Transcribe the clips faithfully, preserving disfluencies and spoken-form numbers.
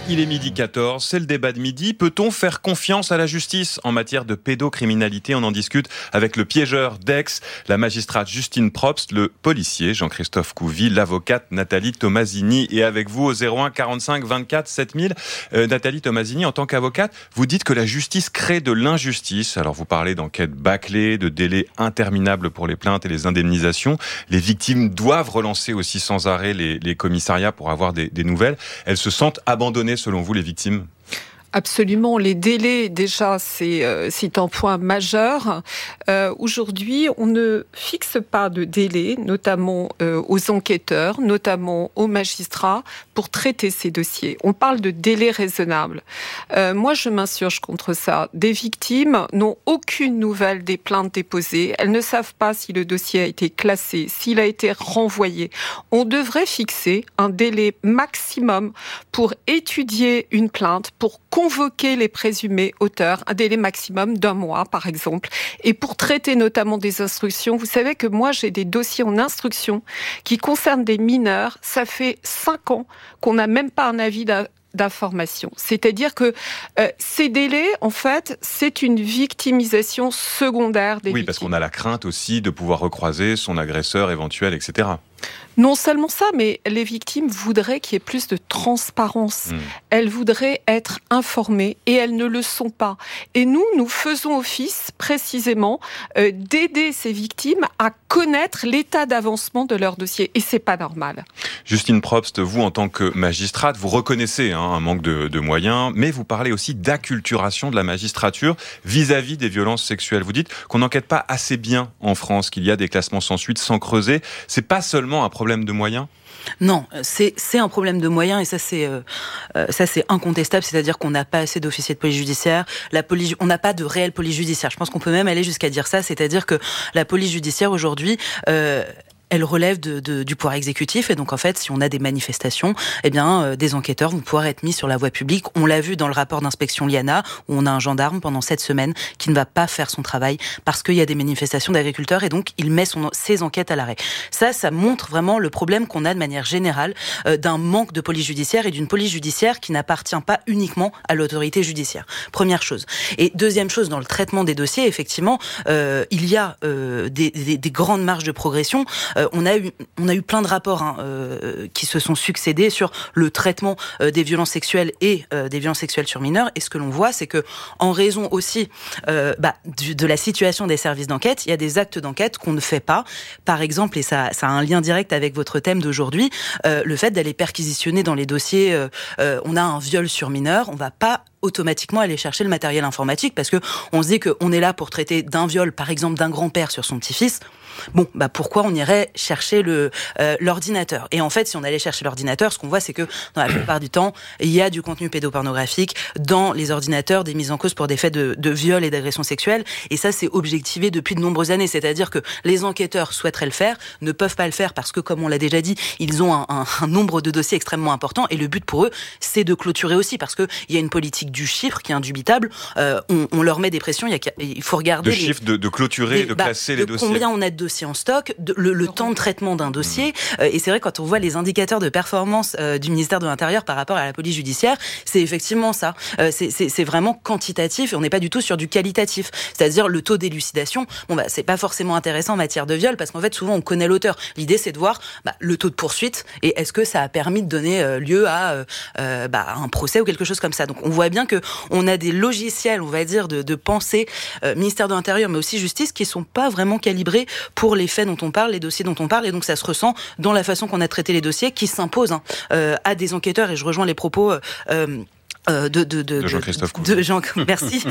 Il est midi quatorze, c'est le débat de midi. Peut-on faire confiance à la justice en matière de pédocriminalité ? On en discute avec le piégeur d'Aix, la magistrate Justine Probst, le policier Jean-Christophe Couvi, l'avocate Nathalie Tomasini. Et avec vous au zéro un quarante-cinq vingt-quatre sept mille, euh, Nathalie Tomasini, en tant qu'avocate, vous dites que la justice crée de l'injustice. Alors vous parlez d'enquêtes bâclées, de délais interminables pour les plaintes et les indemnisations. Les victimes doivent relancer aussi sans arrêt les, les commissariats pour avoir des, des nouvelles. Elles se sentent abandonnées, selon vous, les victimes ? Absolument. Les délais, déjà, c'est, euh, c'est un point majeur. Euh, aujourd'hui, on ne fixe pas de délai, notamment euh, aux enquêteurs, notamment aux magistrats, pour traiter ces dossiers. On parle de délai raisonnable. Euh, moi, je m'insurge contre ça. Des victimes n'ont aucune nouvelle des plaintes déposées. Elles ne savent pas si le dossier a été classé, s'il a été renvoyé. On devrait fixer un délai maximum pour étudier une plainte, pour convoquer les présumés auteurs, un délai maximum d'un mois, par exemple. Et pour traiter notamment des instructions, vous savez que moi, j'ai des dossiers en instruction qui concernent des mineurs. Ça fait cinq ans qu'on n'a même pas un avis d'information. C'est-à-dire que euh, ces délais, en fait, c'est une victimisation secondaire des victimes. Oui, parce qu'on a la crainte aussi de pouvoir recroiser son agresseur éventuel, et cetera. Non seulement ça, mais les victimes voudraient qu'il y ait plus de transparence. Mmh. Elles voudraient être informées et elles ne le sont pas. Et nous, nous faisons office précisément euh, d'aider ces victimes à connaître l'état d'avancement de leur dossier. Et c'est pas normal. Justine Probst, vous, en tant que magistrate, vous reconnaissez hein, un manque de, de moyens, mais vous parlez aussi d'acculturation de la magistrature vis-à-vis des violences sexuelles. Vous dites qu'on n'enquête pas assez bien en France, qu'il y a des classements sans suite, sans creuser. C'est pas seulement un problème de moyens ? Non, c'est c'est un problème de moyens et ça c'est euh, ça c'est incontestable, c'est-à-dire qu'on n'a pas assez d'officiers de police judiciaire, la police on n'a pas de réelle police judiciaire. Je pense qu'on peut même aller jusqu'à dire ça, c'est-à-dire que la police judiciaire aujourd'hui euh, elle relève de, de, du pouvoir exécutif et donc en fait si on a des manifestations, eh bien euh, des enquêteurs vont pouvoir être mis sur la voie publique. On l'a vu dans le rapport d'inspection Liana où on a un gendarme pendant sept semaines qui ne va pas faire son travail parce qu'il y a des manifestations d'agriculteurs et donc il met son, ses enquêtes à l'arrêt. Ça, ça montre vraiment le problème qu'on a de manière générale euh, d'un manque de police judiciaire et d'une police judiciaire qui n'appartient pas uniquement à l'autorité judiciaire. Première chose. Et deuxième chose, dans le traitement des dossiers, effectivement, euh, il y a euh, des, des, des grandes marges de progression. Euh, on a eu, on a eu plein de rapports hein, euh, qui se sont succédés sur le traitement euh, des violences sexuelles et euh, des violences sexuelles sur mineurs. Et ce que l'on voit, c'est que, en raison aussi euh, bah, du, de la situation des services d'enquête, il y a des actes d'enquête qu'on ne fait pas. Par exemple, et ça, ça a un lien direct avec votre thème d'aujourd'hui, euh, le fait d'aller perquisitionner dans les dossiers. Euh, euh, on a un viol sur mineur, on va pas automatiquement aller chercher le matériel informatique parce que on se dit qu'on est là pour traiter d'un viol, par exemple d'un grand-père sur son petit-fils. Bon, bah pourquoi on irait chercher le euh, l'ordinateur ? Et en fait, si on allait chercher l'ordinateur, ce qu'on voit, c'est que dans la plupart du temps, il y a du contenu pédopornographique dans les ordinateurs, des mises en cause pour des faits de, de viol et d'agression sexuelle. Et ça, c'est objectivé depuis de nombreuses années. C'est-à-dire que les enquêteurs souhaiteraient le faire, ne peuvent pas le faire parce que, comme on l'a déjà dit, ils ont un, un, un nombre de dossiers extrêmement important. Et le but pour eux, c'est de clôturer aussi parce que il y a une politique du chiffre qui est indubitable. Euh, on, on leur met des pressions. Il, y a, il faut regarder de les chiffres, de, de clôturer, les, de bah, classer de les dossiers. Combien on a de dossiers en stock, de, le, le temps de traitement d'un dossier. Mmh. Euh, et c'est vrai, quand on voit les indicateurs de performance euh, du ministère de l'Intérieur par rapport à la police judiciaire, c'est effectivement ça. Euh, c'est, c'est, c'est vraiment quantitatif et on n'est pas du tout sur du qualitatif. C'est-à-dire le taux d'élucidation. Bon, bah, c'est pas forcément intéressant en matière de viol parce qu'en fait, souvent, on connaît l'auteur. L'idée, c'est de voir bah, le taux de poursuite et est-ce que ça a permis de donner euh, lieu à euh, euh, bah, un procès ou quelque chose comme ça. Donc, on voit bien que on a des logiciels, on va dire, de, de pensée, euh, ministère de l'Intérieur, mais aussi justice, qui sont pas vraiment calibrés pour les faits dont on parle, les dossiers dont on parle, et donc ça se ressent dans la façon qu'on a traité les dossiers, qui s'imposent hein, euh, à des enquêteurs, et je rejoins les propos euh, Euh, de, de, de, de Jean-Christophe Couvi. De Jean, merci.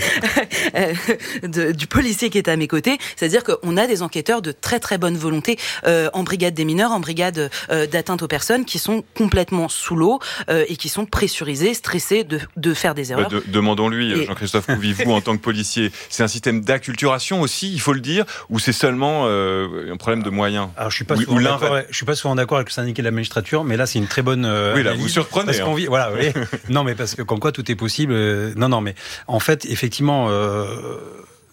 de, du policier qui est à mes côtés. C'est-à-dire qu'on a des enquêteurs de très très bonne volonté euh, en brigade des mineurs, en brigade euh, d'atteinte aux personnes qui sont complètement sous l'eau euh, et qui sont pressurisés, stressés de, de faire des erreurs. Bah de, demandons-lui, et... Jean-Christophe Couvi, vous en tant que policier, c'est un système d'acculturation aussi, il faut le dire, ou c'est seulement euh, un problème de moyens? Alors je suis pas ou, souvent ou d'accord. Je suis pas souvent d'accord avec le syndicat de la magistrature, mais là c'est une très bonne. Euh, oui, là vous surprenez. Parce qu'on vit, voilà, oui. Non, mais parce que comme quoi tout est possible. Euh, non, non, mais en fait, effectivement, euh,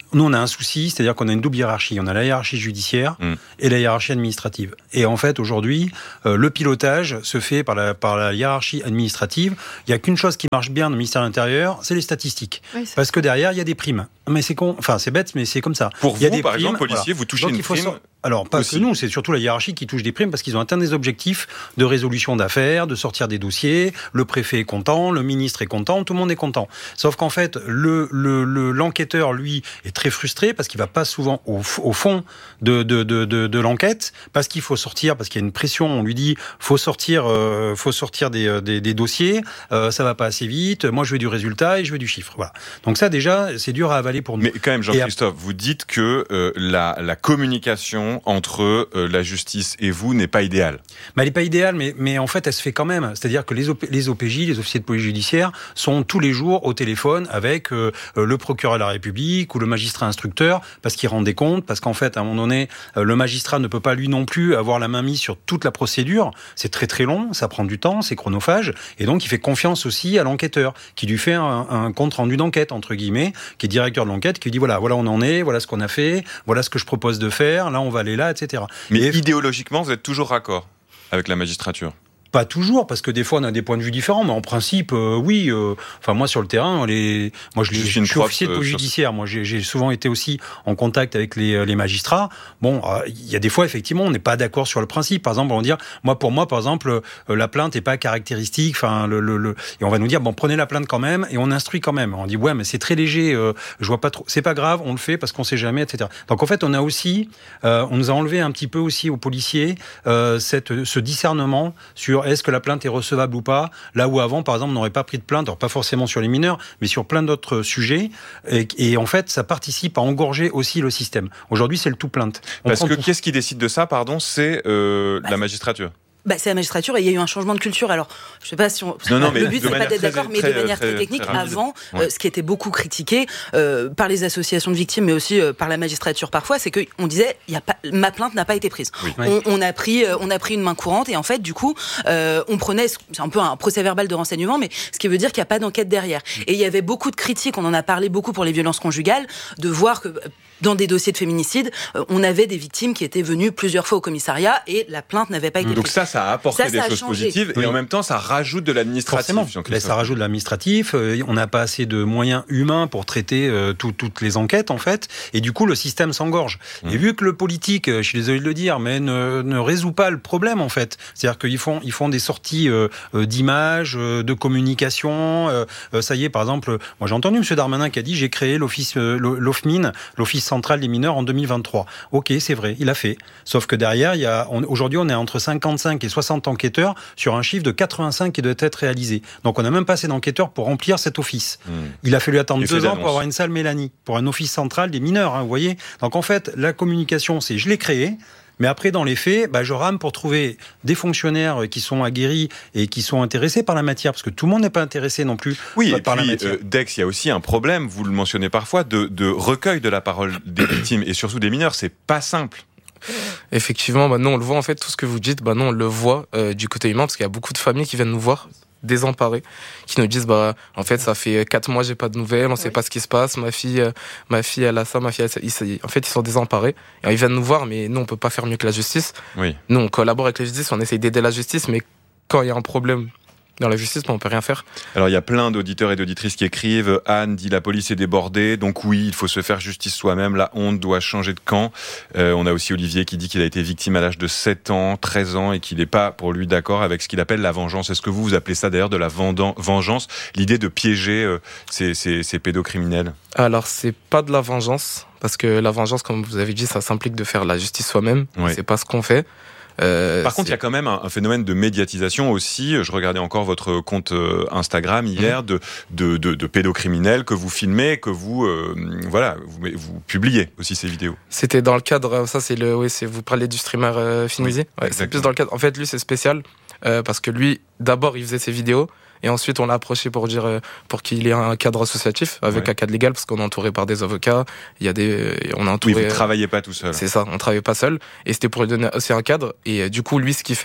nous, on a un souci, c'est-à-dire qu'on a une double hiérarchie. On a la hiérarchie judiciaire mmh. et la hiérarchie administrative. Et en fait, aujourd'hui, euh, le pilotage se fait par la, par la hiérarchie administrative. Il n'y a qu'une chose qui marche bien dans le ministère de l'Intérieur, c'est les statistiques. Oui, c'est... Parce que derrière, il y a des primes. Mais c'est con, enfin, c'est bête, mais c'est comme ça. Pour il y a vous, des par primes, exemple, policier, voilà. vous touchez Donc, une prime. So- Alors, pas aussi. Que nous, c'est surtout la hiérarchie qui touche des primes parce qu'ils ont atteint des objectifs de résolution d'affaires, de sortir des dossiers. Le préfet est content, le ministre est content, tout le monde est content. Sauf qu'en fait, le, le, le, l'enquêteur, lui, est très frustré parce qu'il va pas souvent au, au fond de, de, de, de, de l'enquête, parce qu'il faut sortir, parce qu'il y a une pression. On lui dit, faut sortir, euh, faut sortir des, des, des dossiers, euh, ça va pas assez vite. Moi, je veux du résultat et je veux du chiffre. Voilà. Donc ça, déjà, c'est dur à avaler pour nous. Mais quand même, Jean-Christophe, vous dites que euh, la, la communication entre euh, la justice et vous n'est pas idéale. Bah, elle n'est pas idéale, mais, mais en fait, elle se fait quand même. C'est-à-dire que les, O P, les O P J, les officiers de police judiciaire, sont tous les jours au téléphone avec euh, le procureur de la République ou le magistrat instructeur, parce qu'ils rendent des comptes, parce qu'en fait, à un moment donné, euh, le magistrat ne peut pas lui non plus avoir la main mise sur toute la procédure. C'est très très long, ça prend du temps, c'est chronophage, et donc il fait confiance aussi à l'enquêteur, qui lui fait un, un compte rendu d'enquête, entre guillemets, qui est directeur de l'enquête, qui lui dit voilà, voilà où on en est, voilà ce qu'on a fait, voilà ce que je propose de faire, là on va aller là, et cetera. Mais et... idéologiquement, vous êtes toujours raccord avec la magistrature ? Pas toujours, parce que des fois on a des points de vue différents, mais en principe, euh, oui. Euh, enfin, moi sur le terrain, les, moi je, je, je suis officier de police euh, judiciaire. Moi, j'ai, j'ai souvent été aussi en contact avec les, les magistrats. Bon, il euh, y a des fois effectivement, on n'est pas d'accord sur le principe. Par exemple, on va dire, moi pour moi, par exemple, euh, la plainte est pas caractéristique. Enfin, le, le, le, et on va nous dire, bon, prenez la plainte quand même, et on instruit quand même. On dit, ouais, mais c'est très léger. Euh, je vois pas trop. C'est pas grave, on le fait parce qu'on sait jamais, et cetera. Donc en fait, on a aussi, euh, on nous a enlevé un petit peu aussi aux policiers euh, cette, ce discernement sur est-ce que la plainte est recevable ou pas, là où avant, par exemple, on n'aurait pas pris de plainte, alors pas forcément sur les mineurs, mais sur plein d'autres sujets, et, et en fait, ça participe à engorger aussi le système. Aujourd'hui, c'est le tout plainte. On Parce que tout... qu'est-ce qui décide de ça, pardon, c'est euh, bah, la magistrature. Bah, c'est la magistrature et il y a eu un changement de culture. Alors, je sais pas si on... non, non, le but c'est pas d'être d'accord, mais très, de manière très, très technique. Très avant, ouais. euh, ce qui était beaucoup critiqué euh, par les associations de victimes, mais aussi euh, par la magistrature parfois, c'est que on disait, il y a pas, ma plainte n'a pas été prise. Oui. On, on a pris, euh, on a pris une main courante et en fait, du coup, euh, on prenait, c'est un peu un procès-verbal de renseignement, mais ce qui veut dire qu'il n'y a pas d'enquête derrière. Et il y avait beaucoup de critiques. On en a parlé beaucoup pour les violences conjugales, de voir que dans des dossiers de féminicide, euh, on avait des victimes qui étaient venues plusieurs fois au commissariat et la plainte n'avait pas été Donc prise. ça, ça a apporté ça, des ça choses changé. positives oui. et en même temps, ça rajoute de l'administratif. Là, ça rajoute de l'administratif. Euh, on n'a pas assez de moyens humains pour traiter euh, tout, toutes les enquêtes, en fait. Et du coup, le système s'engorge. Mmh. Et vu que le politique, je suis désolé de le dire, mais ne, ne résout pas le problème, en fait. C'est-à-dire qu'ils font, ils font des sorties euh, d'images, euh, de communication. Euh, euh, ça y est, par exemple, moi j'ai entendu M. Darmanin qui a dit j'ai créé l'office, euh, l'OFMIN, l'Office central des mineurs, en deux mille vingt-trois. Ok, c'est vrai, il a fait. Sauf que derrière, il y a, on, aujourd'hui, on est entre cinquante-cinq et soixante enquêteurs sur un chiffre de quatre-vingt-cinq qui doit être réalisé. Donc on n'a même pas assez d'enquêteurs pour remplir cet office. Mmh. Il a fallu attendre deux ans pour avoir une salle Mélanie, pour un office central des mineurs, hein, vous voyez. Donc en fait, la communication, c'est je l'ai créé, mais après, dans les faits, bah, je rame pour trouver des fonctionnaires qui sont aguerris et qui sont intéressés par la matière, parce que tout le monde n'est pas intéressé non plus oui, par, par puis, la matière. Euh, Dex, il y a aussi un problème, vous le mentionnez parfois, de, de recueil de la parole des victimes et surtout des mineurs. C'est pas simple. Effectivement, bah non, on le voit en fait, tout ce que vous dites, bah non, on le voit euh, du côté humain, parce qu'il y a beaucoup de familles qui viennent nous voir désemparés, qui nous disent bah en fait ça fait quatre mois j'ai pas de nouvelles, on oui. sait pas ce qui se passe, ma fille euh, ma fille elle a ça, ma fille elle a ça. Ils, en fait ils sont désemparés et ils viennent nous voir, mais nous on peut pas faire mieux que la justice. Oui. Nous on collabore avec la justice, on essaye d'aider la justice, mais quand il y a un problème dans la justice, on peut rien faire. Alors il y a plein d'auditeurs et d'auditrices qui écrivent. Anne dit la police est débordée, donc oui, il faut se faire justice soi-même. La honte doit changer de camp. Euh, on a aussi Olivier qui dit qu'il a été victime à l'âge de sept ans, treize ans, et qu'il n'est pas pour lui d'accord avec ce qu'il appelle la vengeance. Est-ce que vous vous appelez ça d'ailleurs de la vengeance, l'idée de piéger euh, ces, ces, ces pédocriminels? Alors c'est pas de la vengeance, parce que la vengeance, comme vous avez dit, ça s'implique de faire la justice soi-même. Oui. C'est pas ce qu'on fait. Euh, Par contre, il y a quand même un, un phénomène de médiatisation aussi. Je regardais encore votre compte Instagram hier mmh. de, de, de, de pédocriminels que vous filmez, que vous, euh, voilà, vous, vous publiez aussi ces vidéos. C'était dans le cadre, ça c'est le, oui, c'est vous parlez du streamer euh, Finizzi. Oui, ouais, c'est plus dans le cadre. En fait, lui c'est spécial euh, parce que lui, d'abord, il faisait ses vidéos. Et ensuite, on l'a approché pour dire, pour qu'il ait un cadre associatif avec ouais. un cadre légal, parce qu'on est entouré par des avocats. Il y a des, on a entouré. Oui, vous travaillez pas tout seul. C'est ça, on travaille pas seul. Et c'était pour lui donner aussi un cadre. Et du coup, lui, ce qu'il fait,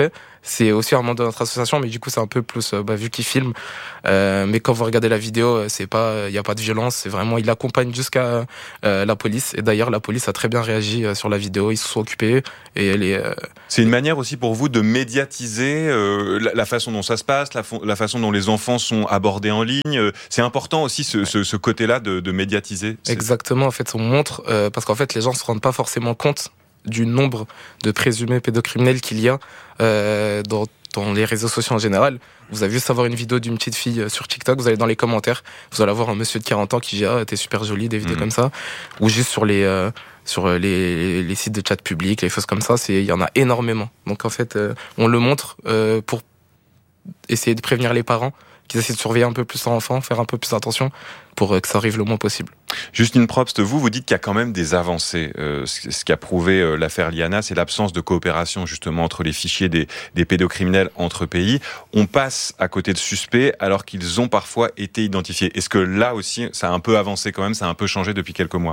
c'est aussi un membre de notre association, mais du coup c'est un peu plus euh, bah, vu qu'il filme. Euh, mais quand vous regardez la vidéo, c'est pas, il y a pas de violence, c'est vraiment, il accompagne jusqu'à euh, la police. Et d'ailleurs la police a très bien réagi euh, sur la vidéo, ils se sont occupés et elle est. Euh... C'est une manière aussi pour vous de médiatiser euh, la, la façon dont ça se passe, la, la façon dont les enfants sont abordés en ligne. C'est important aussi ce, ouais. ce, ce côté-là de, de médiatiser. Exactement, en fait on montre euh, parce qu'en fait les gens se rendent pas forcément compte du nombre de présumés pédocriminels qu'il y a euh, dans, dans les réseaux sociaux en général. Vous avez juste avoir une vidéo d'une petite fille sur TikTok, vous allez dans les commentaires, vous allez avoir un monsieur de quarante ans qui dit « Ah, t'es super jolie », des vidéos mmh. comme ça. Ou juste sur les, euh, sur les, les sites de chat public, les choses comme ça, il y en a énormément. Donc en fait, euh, on le montre euh, pour essayer de prévenir les parents, qu'ils essaient de surveiller un peu plus leur enfant, faire un peu plus attention pour que ça arrive le moins possible. Justine Probst, vous, vous dites qu'il y a quand même des avancées. Euh, ce qu'a prouvé euh, l'affaire Liana, c'est l'absence de coopération justement entre les fichiers des, des pédocriminels entre pays. On passe à côté de suspects alors qu'ils ont parfois été identifiés. Est-ce que là aussi, ça a un peu avancé quand même, ça a un peu changé depuis quelques mois ?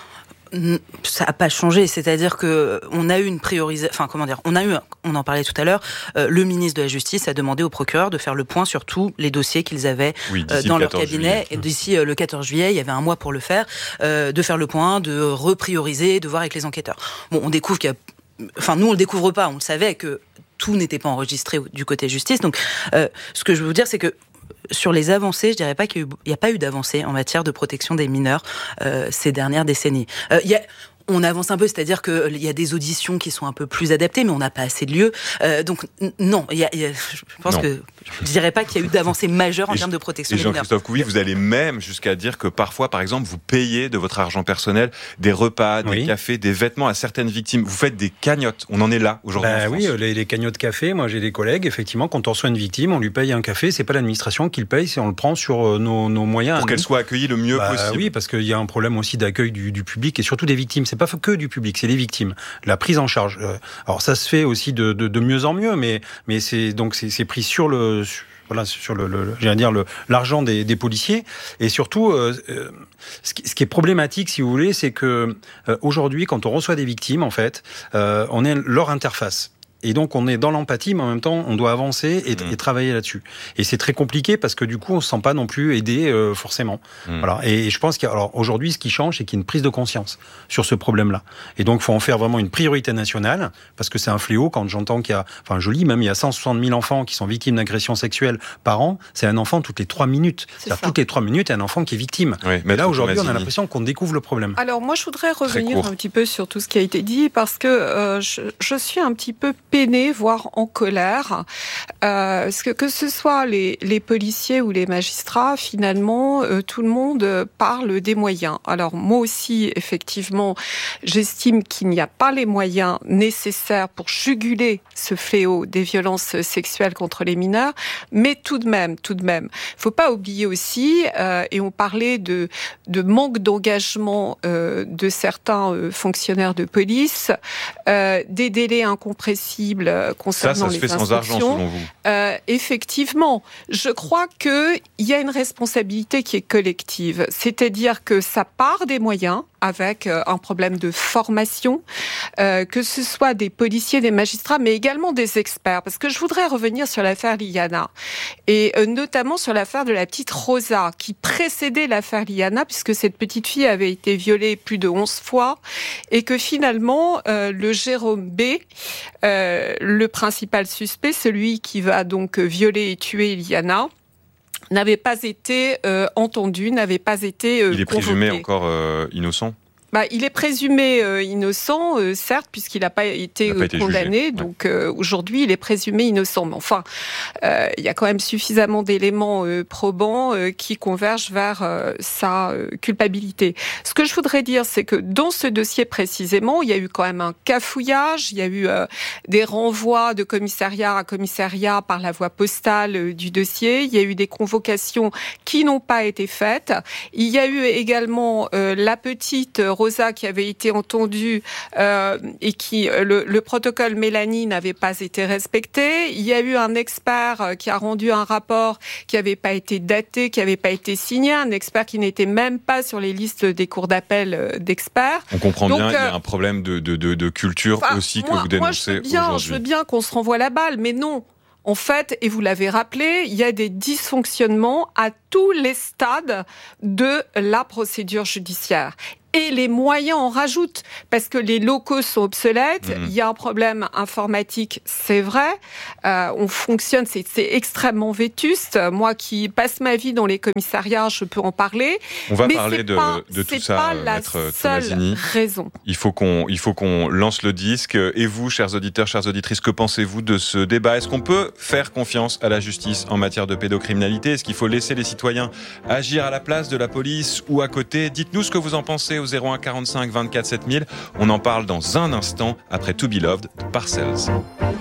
Ça n'a pas changé, c'est-à-dire que on a eu une priorisation, enfin comment dire, on a eu, on en parlait tout à l'heure, euh, le ministre de la Justice a demandé au procureur de faire le point sur tous les dossiers qu'ils avaient oui, euh, dans leur cabinet. Et d'ici euh, le quatorze juillet, il y avait un mois pour le faire, euh, de faire le point, de reprioriser, de voir avec les enquêteurs. Bon, on découvre qu'il y a, enfin nous on le découvre pas, on le savait que tout n'était pas enregistré du côté justice. Donc, euh, ce que je veux vous dire, c'est que sur les avancées, je dirais pas qu'il n'y a, a pas eu d'avancées en matière de protection des mineurs euh, ces dernières décennies. Euh, il y a On avance un peu, c'est-à-dire qu'il y a des auditions qui sont un peu plus adaptées, mais on n'a pas assez de lieux. Euh, donc n- non, y a, y a, je pense non. que je ne dirais pas qu'il y a eu d'avancées majeures en et termes de protection et des mineurs. Jean-Christophe Couvi, vous allez même jusqu'à dire que parfois, par exemple, vous payez de votre argent personnel des repas, des oui. cafés, des vêtements à certaines victimes. Vous faites des cagnottes. On en est là aujourd'hui bah, en France. Oui, les, les cagnottes café, moi j'ai des collègues, effectivement, quand on reçoit une victime, on lui paye un café, c'est pas l'administration qui le paye, c'est on le prend sur nos, nos moyens. Pour qu'elle soit accueillie le mieux bah, possible. Oui, parce qu'il y a un problème aussi d'accueil du, du public et surtout des victimes. C'est pas que du public, c'est les victimes. La prise en charge. Alors ça se fait aussi de, de, de mieux en mieux, mais, mais c'est, donc c'est, c'est pris sur le... Sur, voilà, sur le, le, j'allais dire le, l'argent des, des policiers. Et surtout, euh, ce, qui, ce qui est problématique, si vous voulez, c'est que euh, aujourd'hui, quand on reçoit des victimes, en fait, euh, on est leur interface. Et donc, on est dans l'empathie, mais en même temps, on doit avancer et, mmh. et travailler là-dessus. Et c'est très compliqué parce que du coup, on se sent pas non plus aidé euh, forcément. Mmh. Voilà. Et je pense qu'alors aujourd'hui, ce qui change, c'est qu'il y a une prise de conscience sur ce problème-là. Et donc, il faut en faire vraiment une priorité nationale parce que c'est un fléau. Quand j'entends qu'il y a, enfin, je lis même, il y a cent soixante mille enfants qui sont victimes d'agressions sexuelles par an. C'est un enfant toutes les trois minutes. C'est C'est-à-dire toutes les trois minutes, il y a un enfant qui est victime. Oui, mais là, aujourd'hui, on a l'impression qu'on découvre le problème. Alors, moi, je voudrais revenir un petit peu sur tout ce qui a été dit parce que euh, je, je suis un petit peu peinée, voire en colère, euh, parce que que ce soit les, les policiers ou les magistrats, finalement, euh, tout le monde parle des moyens. Alors moi aussi, effectivement, j'estime qu'il n'y a pas les moyens nécessaires pour juguler ce fléau des violences sexuelles contre les mineurs, mais tout de même, tout de même, faut pas oublier aussi, euh, et on parlait de de manque d'engagement euh, de certains euh, fonctionnaires de police, euh, des délais incompressibles concernant ça, ça se les fait sans argent, selon vous. Euh, effectivement, je crois qu'il y a une responsabilité qui est collective. C'est-à-dire que ça part des moyens, avec un problème de formation, euh, que ce soit des policiers, des magistrats, mais également des experts. Parce que je voudrais revenir sur l'affaire Liana, et euh, notamment sur l'affaire de la petite Rosa, qui précédait l'affaire Liana, puisque cette petite fille avait été violée plus de onze fois, et que finalement, euh, le Jérôme B., euh, le principal suspect, celui qui va donc violer et tuer Liana, n'avait pas été euh, entendu, n'avait pas été euh, Il est convoqué. présumé encore euh, innocent ? Bah, il est présumé euh, innocent, euh, certes, puisqu'il n'a pas été, pas été condamné. Jugé. Donc euh, aujourd'hui, il est présumé innocent. Mais enfin, euh, il y a quand même suffisamment d'éléments euh, probants euh, qui convergent vers euh, sa euh, culpabilité. Ce que je voudrais dire, c'est que dans ce dossier précisément, il y a eu quand même un cafouillage, il y a eu euh, des renvois de commissariat à commissariat par la voie postale euh, du dossier, il y a eu des convocations qui n'ont pas été faites. Il y a eu également euh, la petite Rosa qui avait été entendue euh, et qui le, le protocole Mélanie n'avait pas été respecté. Il y a eu un expert qui a rendu un rapport qui n'avait pas été daté, qui n'avait pas été signé, un expert qui n'était même pas sur les listes des cours d'appel d'experts. On comprend Donc, bien, euh, il y a un problème de, de, de, de culture enfin, aussi que moi, vous dénoncez moi, je veux bien, aujourd'hui. Je veux bien qu'on se renvoie la balle, mais non. En fait, et vous l'avez rappelé, il y a des dysfonctionnements à tous les stades de la procédure judiciaire. Et les moyens en rajoutent, parce que les locaux sont obsolètes, mmh. il y a un problème informatique, c'est vrai, euh, on fonctionne, c'est, c'est extrêmement vétuste. Moi qui passe ma vie dans les commissariats, je peux en parler. On va mais parler de, pas, de tout c'est ça, pas Maître la seule Tomasini. raison. Il faut qu'on, il faut qu'on lance le disque. Et vous, chers auditeurs, chères auditrices, que pensez-vous de ce débat ? Est-ce qu'on peut faire confiance à la justice en matière de pédocriminalité ? Est-ce qu'il faut laisser les citoyens agir à la place de la police ou à côté ? Dites-nous ce que vous en pensez au zéro un quarante-cinq vingt-quatre sept mille. On en parle dans un instant après To Be Loved de Parcells.